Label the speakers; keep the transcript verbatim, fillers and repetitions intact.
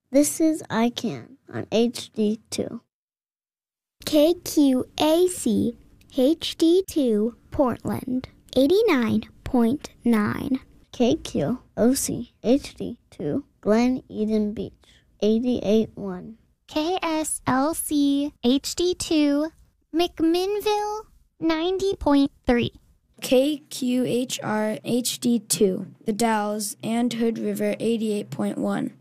Speaker 1: This is I Can on H D two.
Speaker 2: K Q A C H D two Portland, eighty-nine point nine.
Speaker 1: K Q O C H D two Glen Eden Beach, eighty-eight point one.
Speaker 3: K S L C H D two McMinnville, ninety point three.
Speaker 4: K Q H R H D two The Dalles and Hood River, eighty-eight point one.